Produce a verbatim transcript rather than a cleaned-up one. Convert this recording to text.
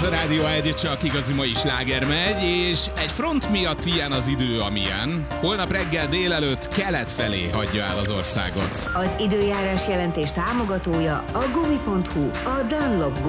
a Rádió egy, csak igazi mai sláger megy, és egy front miatt ilyen az idő, amilyen. Holnap reggel délelőtt kelet felé hagyja el az országot. Az időjárás jelentés támogatója a gumi pont hu, a Dunlop